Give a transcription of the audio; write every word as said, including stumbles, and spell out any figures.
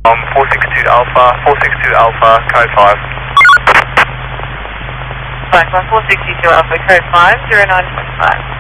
Um, four six two Alpha, four six two Alpha, code five. Black one four six two Alpha, code five, zero nine point five.